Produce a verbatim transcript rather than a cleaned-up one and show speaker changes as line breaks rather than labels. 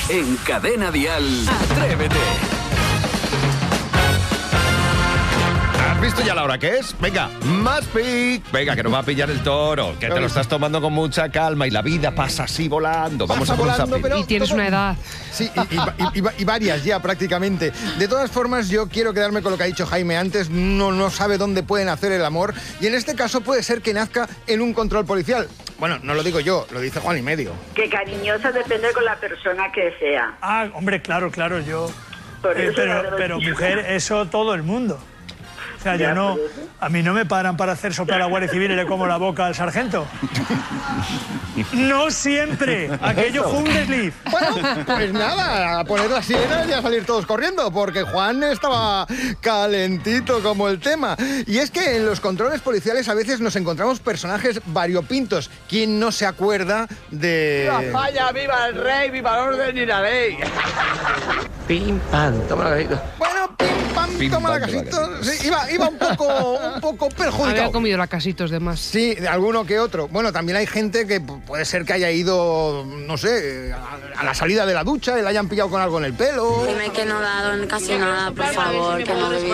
En Cadena Dial, Atrévete.
¿Has visto ya la hora que es? Venga, más pic. Venga, que nos va a pillar el toro. Que te lo estás tomando con mucha calma y la vida pasa así volando. Vamos
Pasa
a por un
volando,
zapping.
pero
Y tienes
todo-
una edad.
Sí, y, y- y- y- y varias ya prácticamente. De todas formas, yo quiero quedarme con lo que ha dicho Jaime antes. No, no sabe dónde pueden hacer el amor. Y en este caso puede ser que nazca en un control policial. Bueno, no lo digo yo, lo dice Juan y medio.
Que cariñosa depende con la persona que sea.
Ah, hombre, claro, claro, yo...
Por
Eh,
eso
pero,
la
pero
verdad-
mujer, eso todo el mundo. O sea,
Ya,
yo no...
por eso.
A mí no me paran para hacer soplar a la Guardia Civil y le como la boca al sargento. No siempre. Aquello fue un desliz.
Bueno, pues nada, a poner las sirenas y a salir todos corriendo, porque Juan estaba calentito como el tema. Y es que en los controles policiales a veces nos encontramos personajes variopintos. ¿Quién no se acuerda de...?
¡Viva España, viva el rey, viva el orden y la ley!
Pim, pam, toma la galleta.
Bueno, pim, pam,
Pim,
toma la
pam, toma la
casito.
casito.
Sí, iba, iba un poco, un poco
Había
perjudicado.
comido la casitos de más.
Sí, de alguno que otro. Bueno, también hay gente que p- puede ser que haya ido, no sé, a, a la salida de la ducha y la hayan pillado con algo en el pelo.
Dime que no he dado casi nada, por favor, que no he bebido